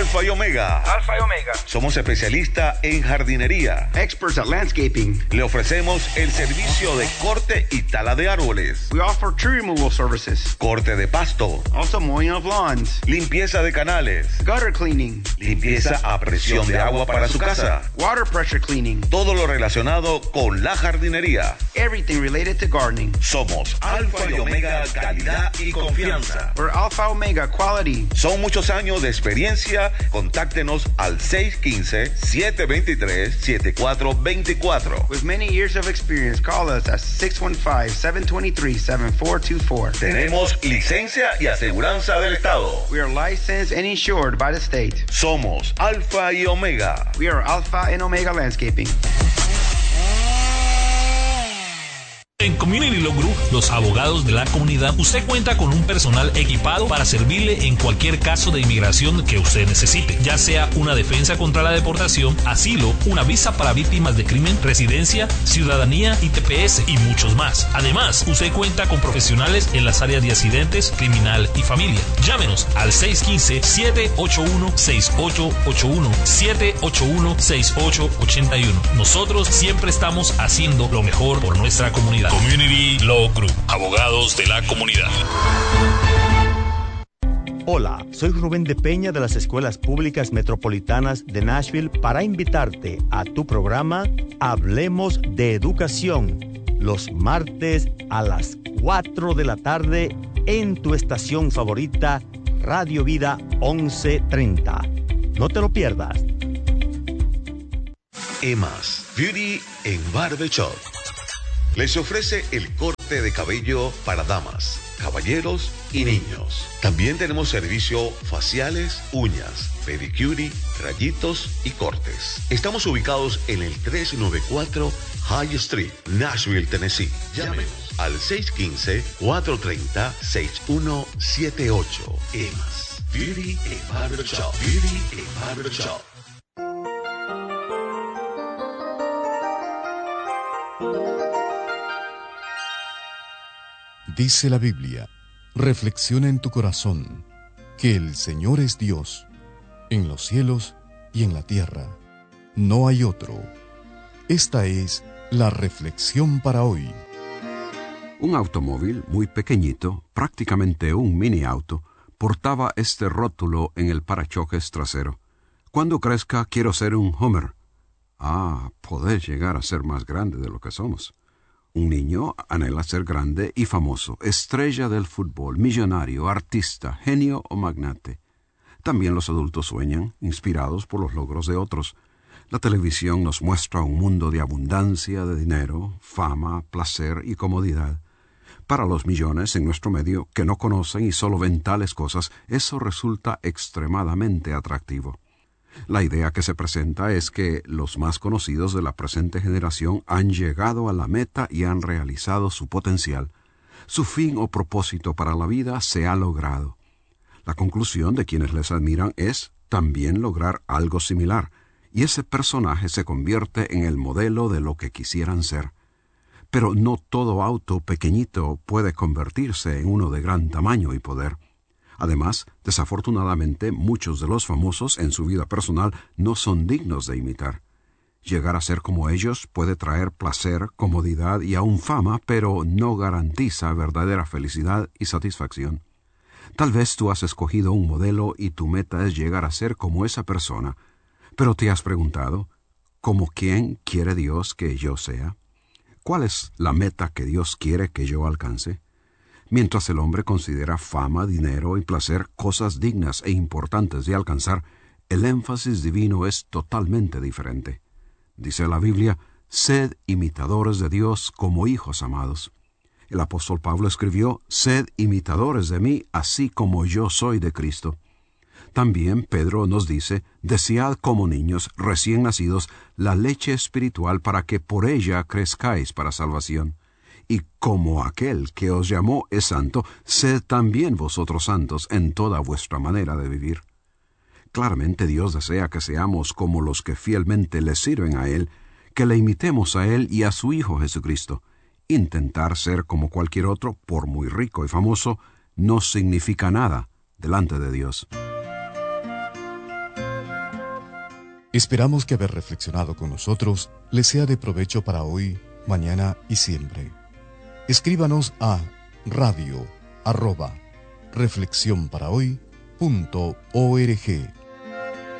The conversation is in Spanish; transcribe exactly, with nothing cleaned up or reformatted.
Alfa y Omega. Alfa y Omega. Somos especialistas en jardinería. Experts at landscaping. Le ofrecemos el servicio de corte y tala de árboles. We offer tree removal services. Corte de pasto. Also mowing of lawns. Limpieza de canales. Gutter cleaning. Limpieza a presión de agua para su casa. Water pressure cleaning. Todo lo relacionado con la jardinería. Everything related to gardening. Somos Alfa y Omega, calidad y confianza. We're Alpha Omega Quality. Son muchos años de experiencia. Contáctenos al seis uno cinco, siete dos tres, siete cuatro dos cuatro. With many years of experience, call us at six one five, seven two three, seven four two four. Tenemos licencia y aseguranza del Estado. We are licensed and insured by the state. Somos Alfa y Omega. We are Alpha and Omega Landscaping. En Community Law Group, los abogados de la comunidad, usted cuenta con un personal equipado para servirle en cualquier caso de inmigración que usted necesite, ya sea una defensa contra la deportación, asilo, una visa para víctimas de crimen, residencia, ciudadanía, I T P S y muchos más. Además, usted cuenta con profesionales en las áreas de accidentes, criminal y familia. Llámenos al seis uno cinco, siete ocho uno, seis ocho ocho uno, siete ocho uno, seis ocho ocho uno. Nosotros siempre estamos haciendo lo mejor por nuestra comunidad. Community Law Group, abogados de la comunidad. Hola, soy Rubén de Peña de las Escuelas Públicas Metropolitanas de Nashville para invitarte a tu programa Hablemos de Educación, los martes a las cuatro de la tarde en tu estación favorita, Radio Vida once treinta. No te lo pierdas. Emas Beauty en Barbershop les ofrece el corte de cabello para damas, caballeros y niños. También tenemos servicio faciales, uñas, pedicure, rayitos y cortes. Estamos ubicados en el trescientos noventa y cuatro High Street, Nashville, Tennessee. Llámenos al seis uno cinco, cuatro tres cero, seis uno siete ocho. Emas Beauty en Barbershop. Beauty en Barbershop. Dice la Biblia, reflexiona en tu corazón, que el Señor es Dios, en los cielos y en la tierra. No hay otro. Esta es la reflexión para hoy. Un automóvil muy pequeñito, prácticamente un mini auto, portaba este rótulo en el parachoques trasero. Cuando crezca quiero ser un Homer. Ah, poder llegar a ser más grande de lo que somos. Un niño anhela ser grande y famoso, estrella del fútbol, millonario, artista, genio o magnate. También los adultos sueñan, inspirados por los logros de otros. La televisión nos muestra un mundo de abundancia de dinero, fama, placer y comodidad. Para los millones en nuestro medio que no conocen y solo ven tales cosas, eso resulta extremadamente atractivo. La idea que se presenta es que los más conocidos de la presente generación han llegado a la meta y han realizado su potencial. Su fin o propósito para la vida se ha logrado. La conclusión de quienes les admiran es también lograr algo similar, y ese personaje se convierte en el modelo de lo que quisieran ser. Pero no todo auto pequeñito puede convertirse en uno de gran tamaño y poder. Además, desafortunadamente, muchos de los famosos en su vida personal no son dignos de imitar. Llegar a ser como ellos puede traer placer, comodidad y aún fama, pero no garantiza verdadera felicidad y satisfacción. Tal vez tú has escogido un modelo y tu meta es llegar a ser como esa persona, pero te has preguntado, ¿cómo quién quiere Dios que yo sea? ¿Cuál es la meta que Dios quiere que yo alcance? Mientras el hombre considera fama, dinero y placer cosas dignas e importantes de alcanzar, el énfasis divino es totalmente diferente. Dice la Biblia, sed imitadores de Dios como hijos amados. El apóstol Pablo escribió, sed imitadores de mí, así como yo soy de Cristo. También Pedro nos dice, desead como niños recién nacidos la leche espiritual para que por ella crezcáis para salvación. Y como aquel que os llamó es santo, sed también vosotros santos en toda vuestra manera de vivir. Claramente Dios desea que seamos como los que fielmente le sirven a Él, que le imitemos a Él y a su Hijo Jesucristo. Intentar ser como cualquier otro, por muy rico y famoso, no significa nada delante de Dios. Esperamos que haber reflexionado con nosotros les sea de provecho para hoy, mañana y siempre. Escríbanos a radio arroba reflexión para hoy punto org.